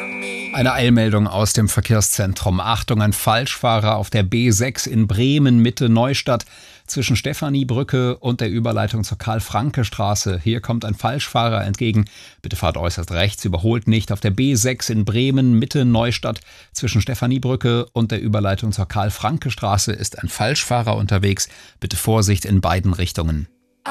Eine Eilmeldung aus dem Verkehrszentrum. Achtung, ein Falschfahrer auf der B6 in Bremen Mitte Neustadt zwischen Stephaniebrücke und der Überleitung zur Karl-Franke-Straße. Hier kommt ein Falschfahrer entgegen. Bitte fahrt äußerst rechts, überholt nicht. Auf der B6 in Bremen Mitte Neustadt zwischen Stephaniebrücke und der Überleitung zur Karl-Franke-Straße ist ein Falschfahrer unterwegs. Bitte Vorsicht in beiden Richtungen.